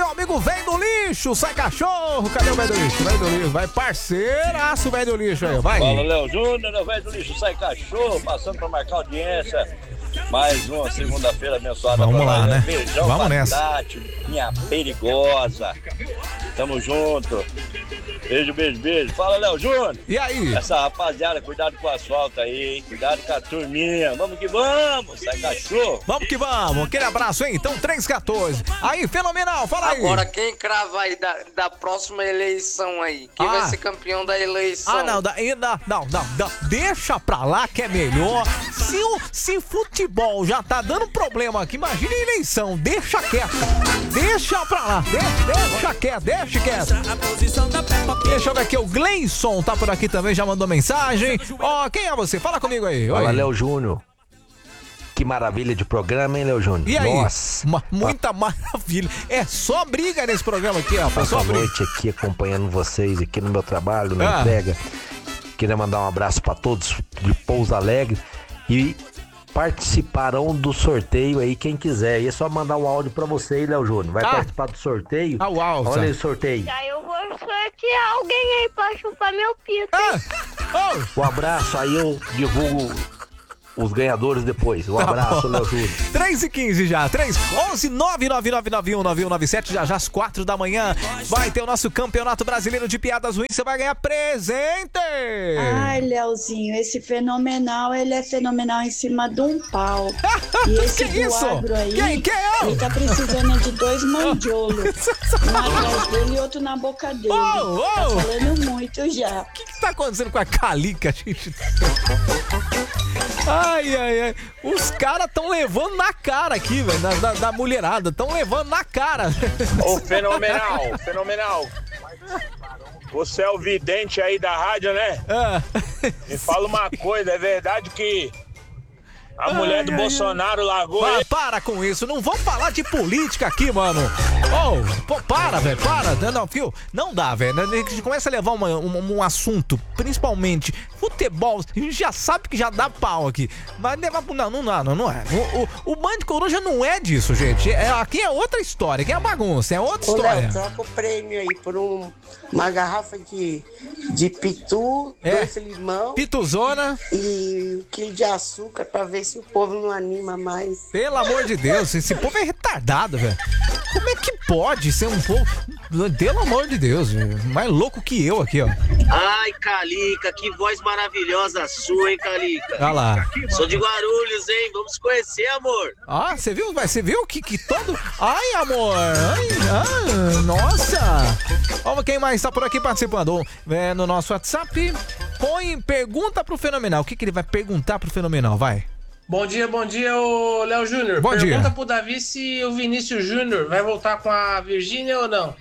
meu amigo velho do lixo, sai cachorro. Cadê o velho do lixo? Velho do lixo, vai parceiraço, velho do lixo aí, vai. Fala, Léo Júnior, velho do lixo, sai cachorro, passando pra marcar audiência. Mais uma segunda-feira abençoada. Vamos lá, né? Beijão, vamos nessa. Minha perigosa. Tamo junto. Beijo, beijo, beijo. Fala, Léo Júnior. E aí? Essa rapaziada, cuidado com o asfalto aí, hein? Cuidado com a turminha. Vamos que vamos, sai cachorro. Vamos que vamos. Aquele abraço, hein? Então, 314. Aí, fenomenal, fala aí. Agora, quem crava aí da próxima eleição aí? Quem vai ser campeão da eleição? Não. Deixa pra lá que é melhor. Se futebol já tá dando problema aqui, imagina a eleição. Deixa quieto. Deixa pra lá. Deixa quieto. Deixa eu ver aqui, o Gleison tá por aqui também, já mandou mensagem. Quem é você? Fala comigo aí. Fala, Léo Júnior. Que maravilha de programa, hein, Léo Júnior? E aí? Nossa. Muita maravilha. É só briga nesse programa aqui, ó. Passou a noite aqui acompanhando vocês aqui no meu trabalho, na entrega. Queria mandar um abraço pra todos de Pouso Alegre e participarão do sorteio aí, quem quiser. E é só mandar um áudio pra você aí, Léo Júnior. Vai participar do sorteio? Olha aí o sorteio. Já eu vou sortear alguém aí pra chupar meu pito. Um abraço, aí eu divulgo os ganhadores depois. Um abraço, Léo Júnior. 3h15 já. 11-99991-9197. Já às 4 da manhã vai ter o nosso Campeonato Brasileiro de Piadas Ruins. Você vai ganhar presente. Ai, Léozinho, esse fenomenal, ele é fenomenal em cima de um pau. E esse que do isso? agro aí, Quem é? ele tá precisando de 2 mandiolos. Um atrás dele e outro na boca dele. Tá falando muito já. O que tá acontecendo com a Calica, gente? Ai. Os caras tão levando na cara aqui, velho, da mulherada. Tão levando na cara. Ô, fenomenal. Você é o vidente aí da rádio, né? Me fala uma coisa, é verdade que a mulher do Bolsonaro largou ele? Para com isso, não vamos falar de política aqui, mano. Para, velho, para. Não, fio, não dá, velho. A gente começa a levar um assunto, principalmente futebol, a gente já sabe que já dá pau aqui. Mas levar pro... Não é. O Band Coruja não é disso, gente. Aqui é outra história, aqui é bagunça, é outra história. Léo, troca o prêmio aí por uma garrafa de pitu, 2 limão. Pituzona. E 1 quilo de açúcar pra ver se o povo não anima mais. Pelo amor de Deus, esse povo é retardado, velho. Como é que pode ser um povo... Pelo amor de Deus, mais louco que eu aqui, ó. Ai, Calica, que voz maravilhosa sua, hein, Calica? Olha lá. Sou de Guarulhos, hein? Vamos se conhecer, amor. Você viu? Você viu que todo... Ai, amor. Nossa. Vamos, quem mais tá por aqui participando? No nosso WhatsApp, pergunta pro Fenomenal. O que ele vai perguntar pro Fenomenal? Vai. Bom dia, ô Léo Júnior. Pergunta pro Davi se o Vinícius Júnior vai voltar com a Virgínia ou não.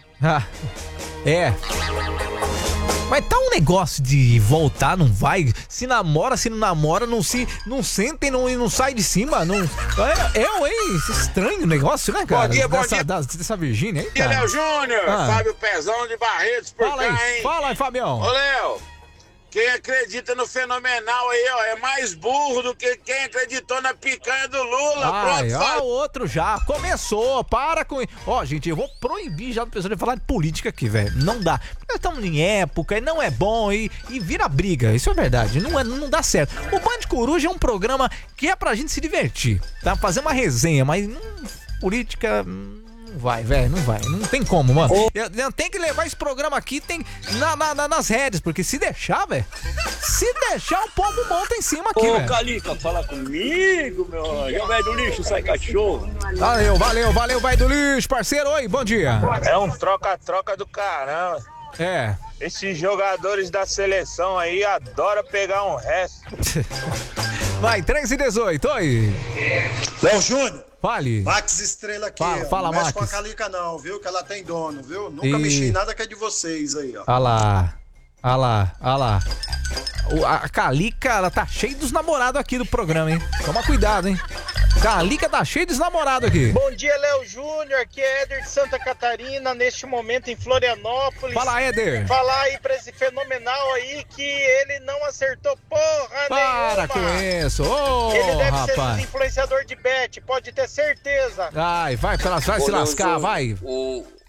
Mas tá um negócio de voltar, não vai? Se namora, se não namora, não senta e não sai de cima. Não... Estranho o negócio, né, cara? Bom dia. Dessa Virgínia aí, cara. E Léo Júnior, Fábio Pezão de Barretos por Fala cá, aí, hein? Fala aí, Fabião. Ô, Léo, quem acredita no Fenomenal aí, ó, é mais burro do que quem acreditou na picanha do Lula. O outro já começou, para com... gente, eu vou proibir já do pessoal de falar de política aqui, velho. Não dá. Nós estamos em época e não é bom e vira briga. Isso é verdade, não dá certo. O Band Coruja é um programa que é pra gente se divertir, tá? Fazer uma resenha, mas política... Não vai, velho, não vai. Não tem como, mano. Eu tenho que levar esse programa aqui nas redes, porque se deixar, velho, o povo monta em cima aqui, velho. Ô, Calica, fala comigo, meu anjo. É o velho do lixo, sai cachorro. Valeu, velho do lixo, parceiro. Oi, bom dia. É um troca-troca do caramba. Esses jogadores da seleção aí adoram pegar um resto. Vai, 3h18, oi. Léo Júnior. Fale. Max Estrela aqui. Fala, não mexe Max. com a Calica não, viu? Que ela tem dono, viu? Nunca mexi em nada que é de vocês aí, ó. Olha lá. A Calica, ela tá cheia dos namorados aqui do programa, hein? Toma cuidado, hein? Calica tá cheio dos namorados aqui. Bom dia, Léo Júnior. Aqui é Éder de Santa Catarina, neste momento em Florianópolis. Fala, Éder. Falar aí pra esse Fenomenal aí que ele não acertou porra nenhuma. Para com isso. Ele deve ser rapaz. um influenciador de bet, pode ter certeza. Vai se lascar, vai.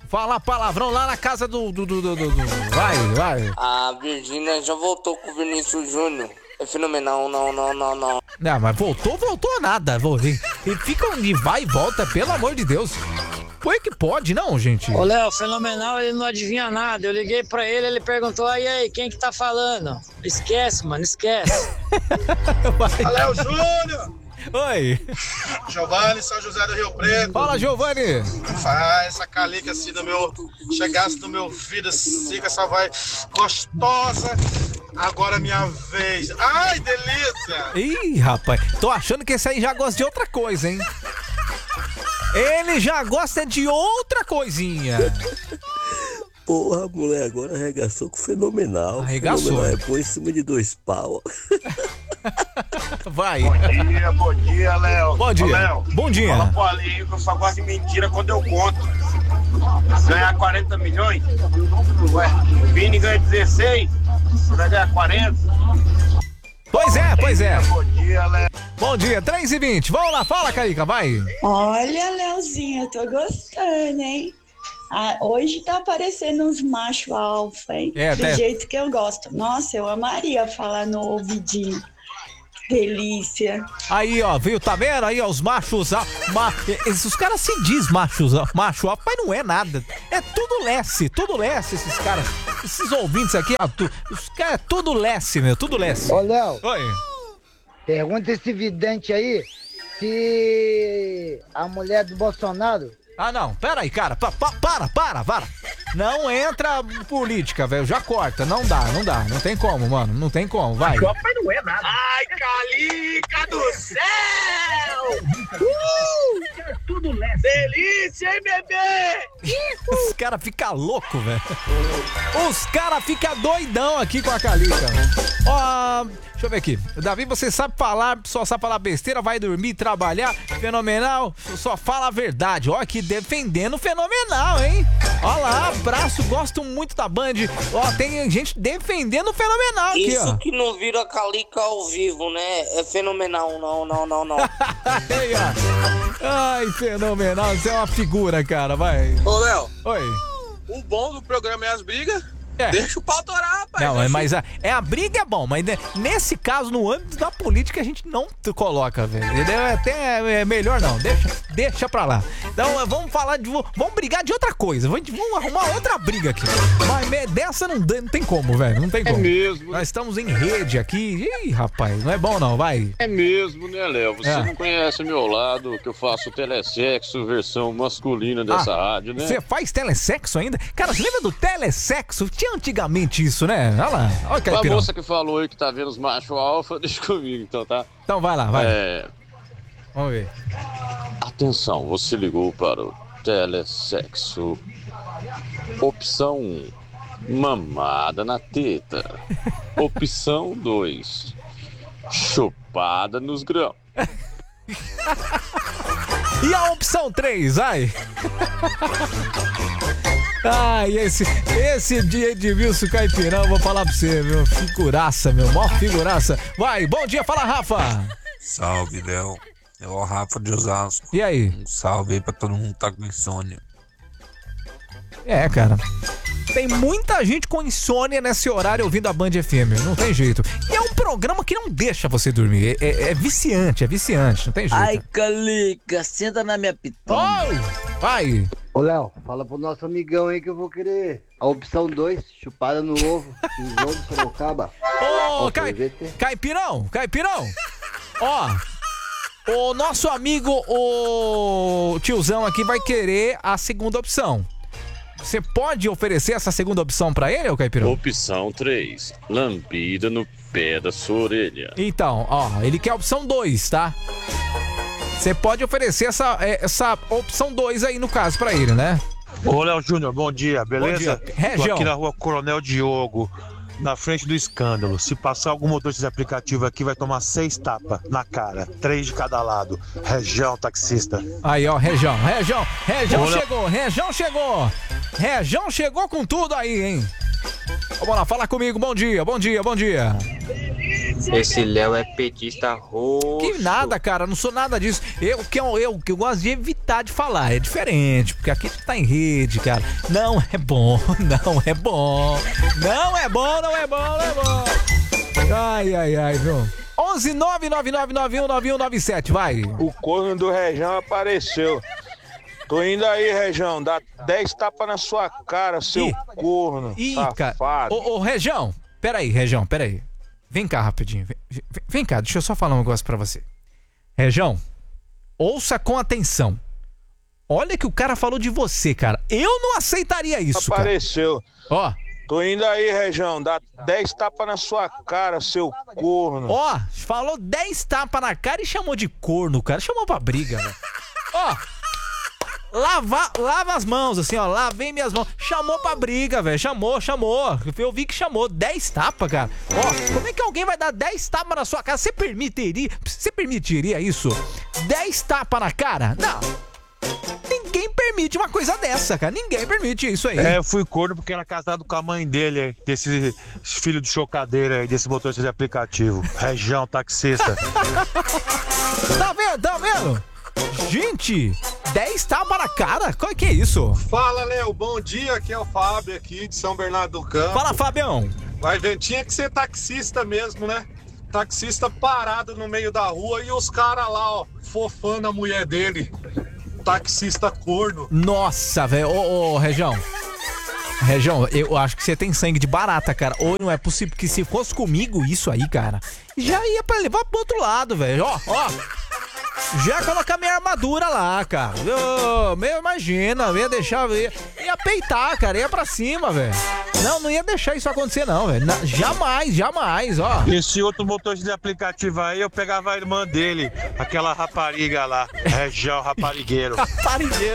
Falar palavrão lá na casa do... Vai. A Virgínia já voltou com o Vinícius Júnior. É fenomenal, não. Não, mas voltou nada. E fica onde vai e volta, pelo amor de Deus. Foi que pode, não, gente? Ô, Léo, fenomenal, ele não adivinha nada. Eu liguei pra ele, ele perguntou, e aí, quem que tá falando? Esquece, mano, esquece. Léo Júnior! Oi. Giovanni, São José do Rio Preto. Fala, Giovanni. Essa calica assim no meu... Chegasse no meu ouvido assim, com essa voz gostosa. Agora é minha vez. Ai, delícia! Ih, rapaz, tô achando que esse aí já gosta de outra coisa, hein? Ele já gosta de outra coisinha. Porra, mulher, agora arregaçou com fenomenal. Arregaçou. Fenomenal, põe em cima de 2 pau. Vai. Bom dia, Léo. Bom dia. Ô, Léo, bom dia. Fala pro Alinho que eu só gosto de mentira quando eu conto. Ganhar 40 milhões? Ué, o Vini ganha 16, você vai ganhar 40? Pois é. Bom dia, Léo. Bom dia, 3h20. Vamos lá, fala, Carica, vai. Olha, Leozinho, eu tô gostando, hein? Hoje tá aparecendo uns machos alfa, hein? Do jeito que eu gosto. Nossa, eu amaria falar no ouvidinho. Delícia. Aí, ó, viu? Tá vendo? Aí, ó, os machos... Os caras se diz macho alfa, mas não é nada. É tudo lesse, esses caras. Esses ouvintes aqui, ó, os caras é tudo lesse, meu, tudo lesse. Ô, Léo. Oi. Pergunta esse vidente aí se a mulher do Bolsonaro... Ah, não, pera aí, cara, para. Não entra política, velho, já corta, não dá, não tem como, mano, não tem como, vai. Mas não é nada. Ai, Calica do céu! Tudo leve. Delícia, hein, bebê? Os caras ficam loucos, velho. Os caras ficam doidão aqui com a Calica. Ó, deixa eu ver aqui. Davi, você sabe falar, só sabe falar besteira, vai dormir, trabalhar, fenomenal, só fala a verdade. Ó, aqui defendendo fenomenal, hein? Ó lá, abraço, gosto muito da Band. Ó, tem gente defendendo fenomenal aqui, isso ó. Isso que não vira Calica ao vivo, né? É fenomenal, não. Aí, ó. Ai, fenomenal, você é uma figura, cara, vai. Ô, Léo. Oi. O bom do programa é as brigas. É. Deixa o pau torar, rapaz. Não, mas a briga é bom, mas nesse caso, no âmbito da política, a gente não coloca, velho. Até melhor não, deixa pra lá. Então, vamos falar vamos brigar de outra coisa, vamos arrumar outra briga aqui. Mas dessa não tem como, velho, não tem como. É mesmo. Nós estamos em rede aqui. Ih, rapaz, não é bom não, vai. É mesmo, né, Léo? Você não conhece o meu lado, que eu faço telesexo, versão masculina dessa rádio, né? Você faz telesexo ainda? Cara, você lembra do telesexo? Tinha antigamente isso, né? Olha lá, olha a moça que falou aí que tá vendo os machos alfa, deixa comigo então, tá? Então vai lá, vai. Vamos ver. Atenção, você ligou para o telesexo. Opção 1, mamada na teta. Opção 2, chupada nos grãos. E a opção 3, vai. Ai, esse dia de Wilson Caipirão, vou falar pra você, meu, figuraça, meu, mó figuraça. Vai, bom dia, fala, Rafa. Salve, Léo. É o Rafa de Osasco. E aí? Um salve aí pra todo mundo que tá com insônia. É, cara. Tem muita gente com insônia nesse horário ouvindo a Band FM, não tem jeito. E é um programa que não deixa você dormir, é viciante, não tem jeito. Ai, Calica, senta na minha pitona. Oh, vai. Ô, Léo, fala pro nosso amigão aí que eu vou querer a opção 2, chupada no ovo, no ovo de Sorocaba. Ô, Caipirão. Ó, o nosso amigo, o tiozão aqui vai querer a segunda opção. Você pode oferecer essa segunda opção pra ele, ô Caipirão? Opção 3, lambida no pé da sua orelha. Então, ó, ele quer a opção 2, tá? Você pode oferecer essa opção 2 aí, no caso, pra ele, né? Ô, Léo Júnior, bom dia, beleza? Bom dia. Região. Tô aqui na rua Coronel Diogo, na frente do escândalo. Se passar algum motorista de aplicativo aqui, vai tomar 6 tapas na cara, 3 de cada lado. Região, taxista. Aí, ó, Região chegou. Região chegou com tudo aí, hein? Vamos lá, fala comigo, bom dia. Esse Léo é petista roxo. Que nada, cara, não sou nada disso. Eu gosto de evitar de falar, é diferente, porque aqui tá em rede, cara. Não é bom, não é bom. Não é bom, não é bom, não é bom. Ai, viu? 11999919197, vai. O corno do Rejão apareceu. Tô indo aí, Rejão, dá 10 tapas na sua cara, seu corno, safado. Ô, Rejão, peraí. Vem cá rapidinho, vem cá, deixa eu só falar um negócio pra você. Rejão, ouça com atenção. Olha que o cara falou de você, cara. Eu não aceitaria isso, apareceu. Ó. Tô indo aí, Rejão, dá 10 tapas na sua cara, seu corno. Ó, falou 10 tapas na cara e chamou de corno, cara. Chamou pra briga, velho. Ó. Lava as mãos, assim, ó. Lavei minhas mãos. Chamou pra briga, velho. Chamou. Eu vi que chamou 10 tapas, cara. Ó, como é que alguém vai dar 10 tapas na sua cara? Você permitiria isso? 10 tapas na cara? Não. Ninguém permite uma coisa dessa, cara. Ninguém permite isso aí. Eu fui corno porque era casado com a mãe dele, desse filho de chocadeira aí, desse motorista de aplicativo. Rejão, taxista. Tá vendo? Gente, 10 tapas na cara? Qual que é isso? Fala, Léo, bom dia, aqui é o Fábio aqui de São Bernardo do Campo. Fala, Fabião. Vai ver, tinha que ser taxista mesmo, né? Taxista parado no meio da rua e os caras lá, ó, fofando a mulher dele. Taxista corno. Nossa, velho. Ô, Rejão, eu acho que você tem sangue de barata, cara. Ou não é possível que se fosse comigo isso aí, cara, já ia pra levar pro outro lado, velho. Ó. Já colocar minha armadura lá, cara. Imagina, ia deixar. Ia peitar, cara. Ia pra cima, velho. Não ia deixar isso acontecer, não, velho. Jamais, ó. Esse outro motorista de aplicativo aí, eu pegava a irmã dele, aquela rapariga lá. Rejão, raparigueiro. Raparigueiro.